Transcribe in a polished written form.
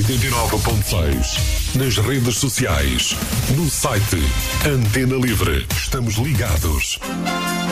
89.6. Nas redes sociais. No site Antena Livre. Estamos ligados.